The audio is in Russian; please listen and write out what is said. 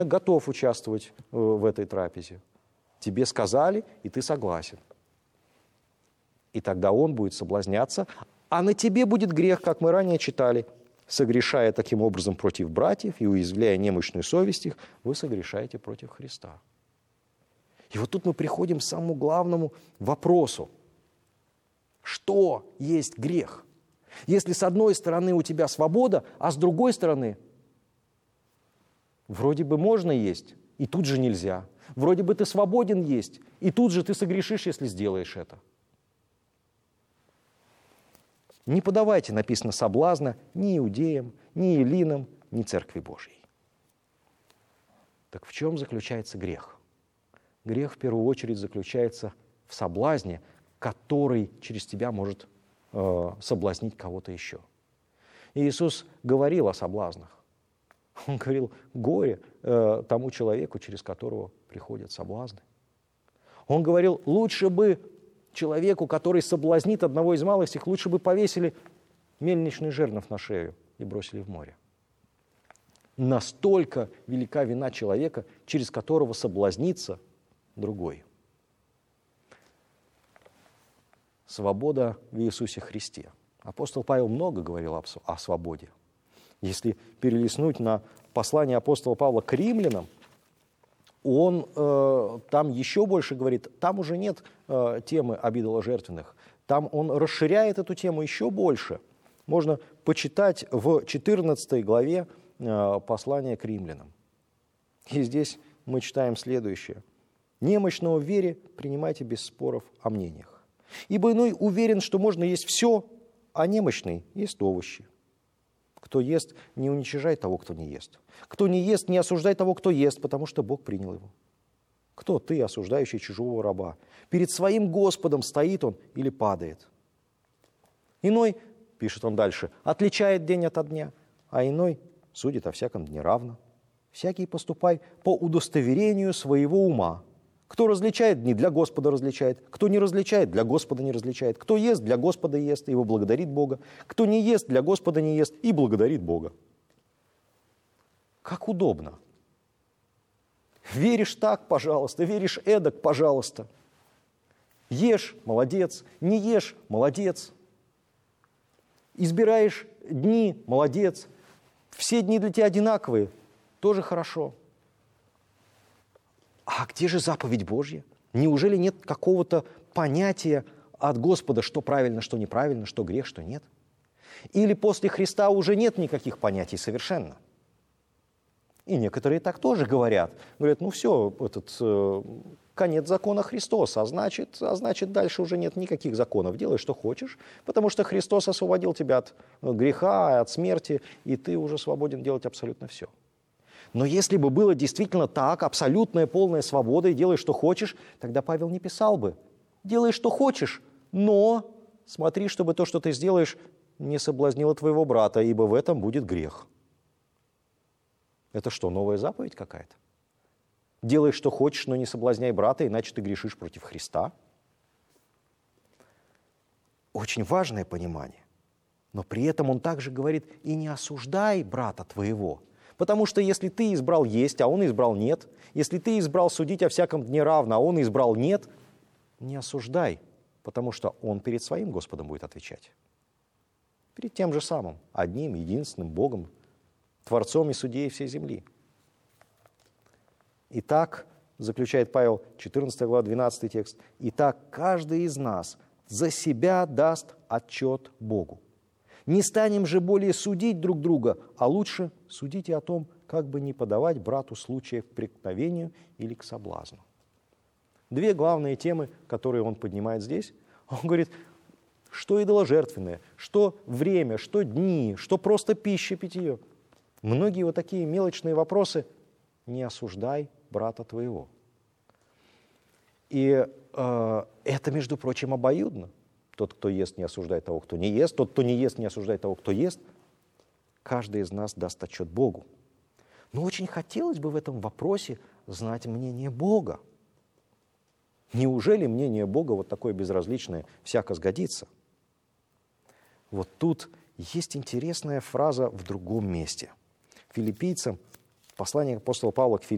готов участвовать в этой трапезе. Тебе сказали, и ты согласен. И тогда он будет соблазняться, а на тебе будет грех, как мы ранее читали. Согрешая таким образом против братьев и уязвляя немощную совесть их, вы согрешаете против Христа. И вот тут мы приходим к самому главному вопросу. Что есть грех? Если с одной стороны у тебя свобода, а с другой стороны вроде бы можно есть, и тут же нельзя. Вроде бы ты свободен есть, и тут же ты согрешишь, если сделаешь это. Не подавайте, написано, соблазна ни иудеям, ни эллинам, ни Церкви Божьей. Так в чем заключается грех? Грех в первую очередь заключается в соблазне, который через тебя может соблазнить кого-то еще. И Иисус говорил о соблазнах. Он говорил: горе тому человеку, через которого приходят соблазны. Он говорил: лучше бы человеку, который соблазнит одного из малых сих, лучше бы повесили мельничный жернов на шею и бросили в море. Настолько велика вина человека, через которого соблазнится другой. Свобода в Иисусе Христе. Апостол Павел много говорил о свободе. Если перелистнуть на послание апостола Павла к римлянам, он там еще больше говорит, там уже нет темы об идоложертвенных, там он расширяет эту тему еще больше. Можно почитать в 14 главе послания к римлянам. И здесь мы читаем следующее. «Немощного в вере принимайте без споров о мнениях. Ибо иной уверен, что можно есть все, а немощный ест овощи. Кто ест, не уничижай того, кто не ест. Кто не ест, не осуждай того, кто ест, потому что Бог принял его. Кто ты, осуждающий чужого раба? Перед своим Господом стоит он или падает. Иной, пишет он дальше, отличает день от дня, а иной судит о всяком дне равно. Всякий поступай по удостоверению своего ума. Кто различает дни, для Господа различает. Кто не различает, для Господа не различает. Кто ест, для Господа ест, и его благодарит Бога. Кто не ест, для Господа не ест, и благодарит Бога». Как удобно. Веришь так, пожалуйста, веришь эдак, пожалуйста. Ешь – молодец, не ешь – молодец. Избираешь дни – молодец. Все дни для тебя одинаковые – тоже хорошо. А где же заповедь Божья? Неужели нет какого-то понятия от Господа, что правильно, что неправильно, что грех, что нет? Или после Христа уже нет никаких понятий совершенно? И некоторые так тоже говорят. Говорят, ну все, конец закона Христос, а значит, дальше уже нет никаких законов. Делай, что хочешь, потому что Христос освободил тебя от греха, от смерти, и ты уже свободен делать абсолютно все. Но если бы было действительно так, абсолютная полная свобода, и делай, что хочешь, тогда Павел не писал бы. Делай, что хочешь, но смотри, чтобы то, что ты сделаешь, не соблазнило твоего брата, ибо в этом будет грех. Это что, новая заповедь какая-то? Делай, что хочешь, но не соблазняй брата, иначе ты грешишь против Христа. Очень важное понимание. Но при этом он также говорит, и не осуждай брата твоего. Потому что если ты избрал есть, а он избрал нет, если ты избрал судить о всяком дне равно, а он избрал нет, не осуждай, потому что он перед своим Господом будет отвечать. Перед тем же самым, одним, единственным Богом, Творцом и Судьей всей земли. Итак, заключает Павел, 14 глава, 12 текст, «Итак, каждый из нас за себя даст отчет Богу. Не станем же более судить друг друга, а лучше судите о том, как бы не подавать брату случая к преткновению или к соблазну». Две главные темы, которые он поднимает здесь. Он говорит, что идоложертвенное, что время, что дни, что просто пища, питье. Многие вот такие мелочные вопросы. Не осуждай брата твоего. И это, между прочим, обоюдно. Тот, кто ест, не осуждает того, кто не ест. Тот, кто не ест, не осуждает того, кто ест. Каждый из нас даст отчет Богу. Но очень хотелось бы в этом вопросе знать мнение Бога. Неужели мнение Бога вот такое безразличное всяко сгодится? Вот тут есть интересная фраза в другом месте. Филиппийцам, послание апостола Павла к Филиппийцам,